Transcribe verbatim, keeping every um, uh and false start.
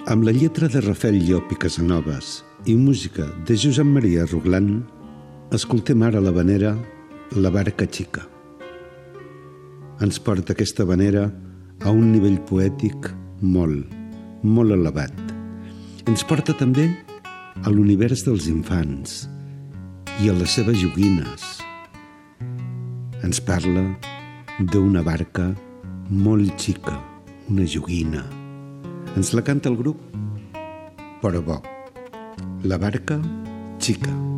Amb la lletra de Rafael Llop i Casanovas i música de Josep Maria Ruglan, escoltem ara l'havanera La barca xica. Ens porta aquesta havanera a un nivell poètic molt, molt elevat. Ens porta també a l'univers dels infants i a les seves joguines. Ens parla d'una barca molt xica, una joguina. Ens la canta el grup Porobó, La barca xica.